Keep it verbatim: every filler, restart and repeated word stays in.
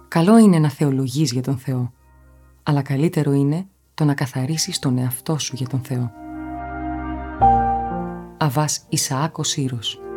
Καλό είναι να θεολογείς για τον Θεό, αλλά καλύτερο είναι το να καθαρίσεις τον εαυτό σου για τον Θεό. Αββάς Ισαάκ ο Σύρος.